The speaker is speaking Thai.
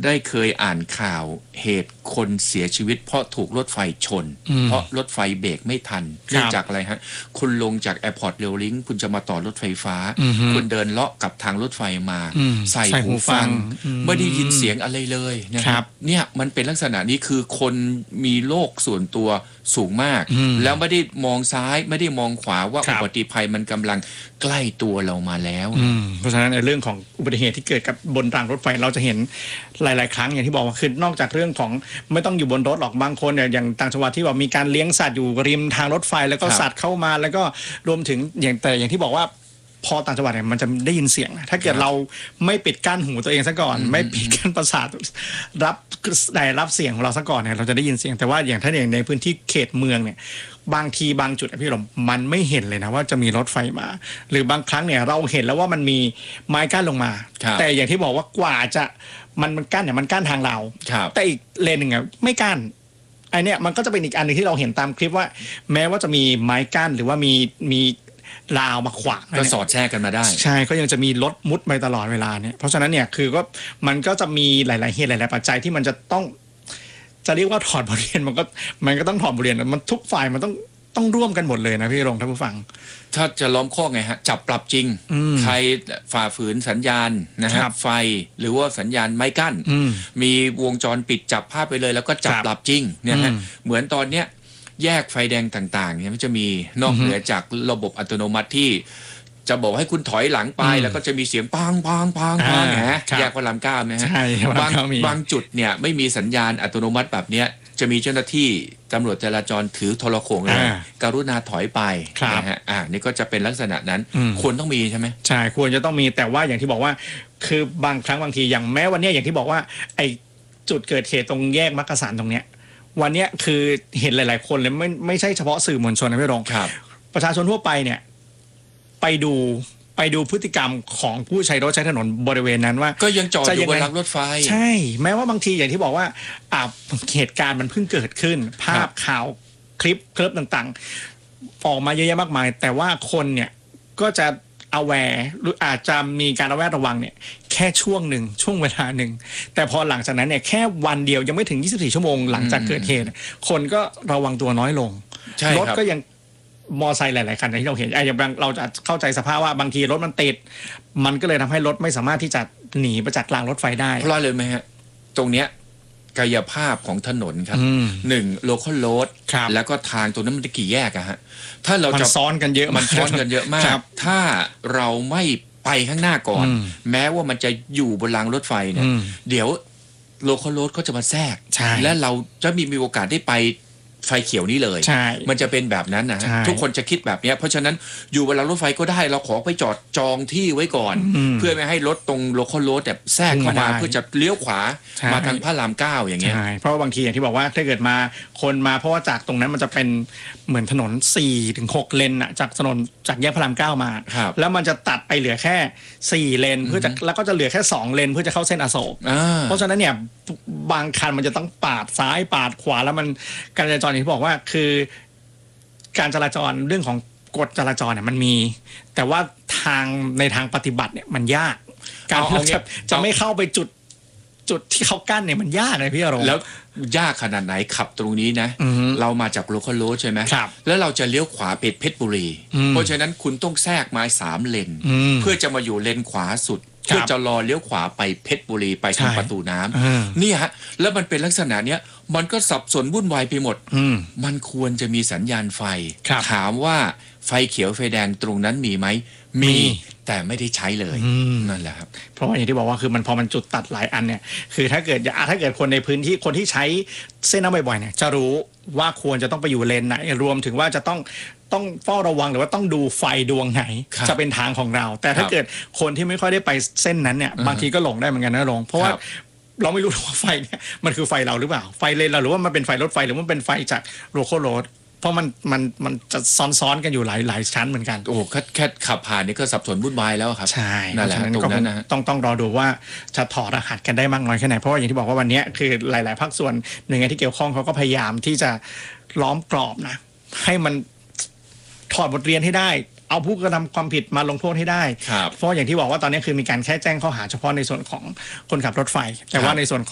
ได้เคยอ่านข่าวเหตุคนเสียชีวิตเพราะถูกรถไฟชนเพราะรถไฟเบรกไม่ทันเนื่องจากอะไรฮะคุณลงจากแอร์พอร์ตเรลลิงคุณจะมาต่อรถไฟฟ้าคุณเดินเลาะกับทางรถไฟมาใส่หูฟังไม่ได้ยินเสียงอะไรเลยนะครับเนี่ยมันเป็นลักษณะนี้คือคนมีโรคส่วนตัวสูงมากแล้วไม่ได้มองซ้ายไม่ได้มองขวาว่าอุบัติภัยมันกำลังใกล้ตัวเรามาแล้วเพราะฉะนั้นในเรื่องของอุบัติเหตุที่เกิดกับบนรางรถไฟเราจะเห็นหลายๆครั้งอย่างที่บอกว่าคือนอกจากเรื่องของไม่ต้องอยู่บนรถหรอกบางคนเนี่ยอย่างต่างจังหวัดที่ว่ามีการเลี้ยงสัตว์อยู่ริมทางรถไฟแล้วก็สัตว์เข้ามาแล้วก็รวมถึงอย่างที่บอกว่าพอต่างจังหวัดเนี่ยมันจะได้ยินเสียงถ้าเกิดเราไม่ปิดกั้นหูตัวเองซะก่อนไม่ปิดกั้นประสาทรับเสียงของเราซะก่อนเนี่ยเราจะได้ยินเสียงแต่ว่าอย่างถ้าอย่างในพื้นที่เขตเมืองเนี่ยบางทีบางจุดพี่หลมมันไม่เห็นเลยนะว่าจะมีรถไฟมาหรือบางครั้งเนี่ยเราเห็นแล้วว่ามันมีไม้กั้นลงมาแต่อย่างที่บอกว่ากว่าจะมันกั้นเนี่ยมันกั้นทางเราแต่อีกเลนหนึ่งอ่ะไม่กั้นไอเนี่ยมันก็จะเป็นอีกอันนึงที่เราเห็นตามคลิปว่าแม้ว่าจะมีไม้กั้นหรือว่ามีราวมาขวางก็สอดแทรกกันมาได้ใช่ก็ยังจะมีรถมุดไปตลอดเวลาเนี่ยเพราะฉะนั้นเนี่ยคือก็มันก็จะมีหลายๆเหตุหลายๆปัจจัยที่มันจะต้องจะเรียกว่าถอดบทเรียนมันก็ต้องถอดบทเรียนมันทุกฝ่ายมันต้องร่วมกันหมดเลยนะพี่รงท่านผู้ฟังถ้าจะล้อมข้อไงฮะจับปรับจริงใครฝ่าฝืนสัญญาณนะครับไฟหรือว่าสัญญาณไม้กั้นมีวงจรปิดจับภาพไปเลยแล้วก็จับปรับจริงเนี่ยฮะเหมือนตอนเนี้ยแยกไฟแดงต่างๆเนี่ยมันจะมีนอกเหนือจากระบบอัตโนมัติที่จะบอกให้คุณถอยหลังไปแล้วก็จะมีเสียงปังปังปังปังนะแยกพระรามเก้านะฮะบางจุดเนี่ยไม่มีสัญญาณอัตโนมัติแบบเนี้ยจะมีเจ้าหน้าที่ตำรวจจราจรถือโทรโข่งเลยกรุณาถอยไปนะฮะนี่ก็จะเป็นลักษณะนั้นควรต้องมีใช่ไหมใช่ควรจะต้องมีแต่ว่าอย่างที่บอกว่าคือบางครั้งบางทีอย่างแม้วันนี้อย่างที่บอกว่าไอ้จุดเกิดเหตุตรงแยกมักกะสันตรงเนี้ยวันนี้คือเห็นหลายๆคนเลยไม่ใช่เฉพาะสื่อมวลชนนะพี่รงประชาชนทั่วไปเนี่ยไปดูพฤติกรรมของผู้ใช้รถใช้ถนนบริเวณนั้นว่าก็ยังจอดอยู่บนรางรถไฟใช่แม้ว่าบางทีอย่างที่บอกว่าเหตุการณ์มันเพิ่งเกิดขึ้นภาพข่าวคลิปต่างๆออกมาเยอะแยะมากมายแต่ว่าคนเนี่ยก็จะaware หรืออาจจะมีการระวังเนี่ยแค่ช่วงเวลาหนึ่งแต่พอหลังจากนั้นเนี่ยแค่วันเดียวยังไม่ถึง24ชั่วโมงหลังจากเกิดเหตุคนก็ระวังตัวน้อยลงรถก็ยังมอไซค์หลายๆคันที่เราเห็นอย่างเราจะเข้าใจสภาพว่าบางทีรถมันติดมันก็เลยทำให้รถไม่สามารถที่จะหนีไปจากรางรถไฟได้เพราะเลยไหมฮะตรงเนี้ยกายภาพของถนนครับ1 local road แล้วก็ทางตรงนั้นมันกี่แยกอะฮะถ้าเราจะซ้อนกันเยอะมันซ้อนกันเยอะมากถ้าเราไม่ไปข้างหน้าก่อนแม้ว่ามันจะอยู่บนรางรถไฟเนี่ยเดี๋ยว local road ก็จะมาแทรกและเราจะมีโอกาสได้ไปไฟเขียวนี้เลยมันจะเป็นแบบนั้นนะทุกคนจะคิดแบบนี้เพราะฉะนั้นอยู่บนรางรถไฟก็ได้เราขอไปจองที่ไว้ก่อนเพื่อไม่ให้รถตรงโลคอลโรดแบบแทรกเข้ามาเพื่อจะเลี้ยวขวามาทางพระราม9อย่างเงี้ยเพราะบางทีอย่างที่บอกว่าถ้าเกิดมาคนมาเพราะว่าจากตรงนั้นมันจะเป็นเหมือนถนน 4-6 เลนอะจากถนนจากแยกพระราม9มาแล้วมันจะตัดไปเหลือแค่4เลนเพื่อจะแล้วก็จะเหลือแค่2เลนเพื่อจะเข้าเส้นอโศกเพราะฉะนั้นเนี่ยบางคันมันจะต้องปาดซ้ายปาดขวาแล้วมันการจราจรที่บอกว่าคือการจราจรเรื่องของกฎจราจรเนี่ยมันมีแต่ว่าในทางปฏิบัติเนี่ยมันยากการจะไม่เข้าไปจุดที่เขากั้นเนี่ยมันยากเลยพี่อารมณ์แล้วยากขนาดไหนขับตรงนี้นะเรามาจากโลคอลโรดใช่ไหมแล้วเราจะเลี้ยวขวาไปเพชรบุรีเพราะฉะนั้นคุณต้องแทรกมา3เลนเพื่อจะมาอยู่เลนขวาสุดเพื่อจะรอเลี้ยวขวาไปเพชรบุรีไปทางประตูน้ำนี่ฮะแล้วมันเป็นลักษณะเนี้ยมันก็สับสนวุ่นวายไปหมดมันควรจะมีสัญญาณไฟถามว่าไฟเขียวไฟแดงตรงนั้นมีไหมมีแต่ไม่ได้ใช้เลยนั่นแหละครับเพราะว่าอย่างที่บอกว่าคือมันพอมันจุดตัดหลายอันเนี่ยคือถ้าเกิดคนในพื้นที่คนที่ใช้เส้นนั้นบ่อยๆเนี่ยจะรู้ว่าควรจะต้องไปอยู่เลนไหนรวมถึงว่าจะต้องเฝ้าระวังหรือว่าต้องดูไฟดวงไหนจะเป็นทางของเราแต่ถ้าเกิดคนที่ไม่ค่อยได้ไปเส้นนั้นเนี่ยบางทีก็หลงได้เหมือนกันนะหลงเพราะว่าเราไม่รู้ว่าไฟเนี่ยมันคือไฟเราหรือเปล่าไฟเลนเราหรือว่ามันเป็นไฟรถไฟหรือมันเป็นไฟจากโลคอลโรดเพราะมันจะซ้อนกันอยู่หลายชั้นเหมือนกันโอ้แค่ขับผ่านนี่ก็สับสนวุ่นวายแล้วครับใช่นั่นแหละตรงนั้นนะต้องรอดูว่าจะถอดรหัสกันได้มากน้อยแค่ไหนเพราะว่าอย่างที่บอกว่าวันนี้คือหลายๆภาคส่วนหน่วยงานที่เกี่ยวข้องเขาก็พยายามที่จะล้อมกรอบนะให้มันถอดบทเรียนให้ได้เอาผู้กระทำความผิดมาลงโทษให้ได้เพราะอย่างที่บอกว่าตอนนี้คือมีการแค่แจ้งข้อหาเฉพาะในส่วนของคนขับรถไฟแต่ว่าในส่วน